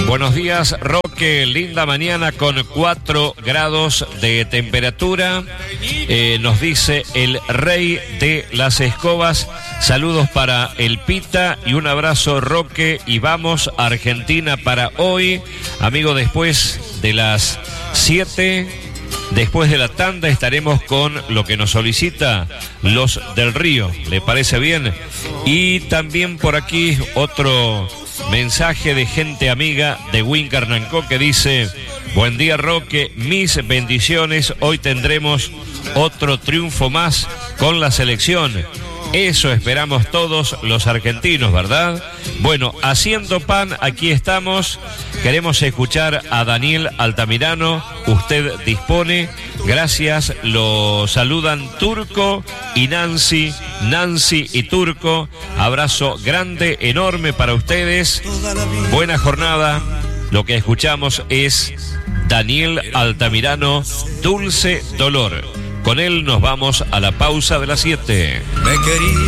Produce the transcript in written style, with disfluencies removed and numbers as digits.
Buenos días, Roque. Linda mañana con 4 grados de temperatura. Nos dice el rey de las escobas. Saludos para el Pita y un abrazo, Roque. Y vamos a Argentina para hoy. Amigo, después de las 7, después de la tanda, estaremos con lo que nos solicita Los del Río. ¿Le parece bien? Y también por aquí otro mensaje de gente amiga de Wincarnancó que dice: buen día, Roque, mis bendiciones. Hoy tendremos otro triunfo más con la selección. Eso esperamos todos los argentinos, ¿verdad? Bueno, haciendo pan, aquí estamos. Queremos escuchar a Daniel Altamirano. Usted dispone. Gracias. Lo saludan Turco y Nancy. Nancy y Turco. Abrazo grande, enorme para ustedes. Buena jornada. Lo que escuchamos es Daniel Altamirano, Dulce Dolor. Con él nos vamos a la pausa de las 7.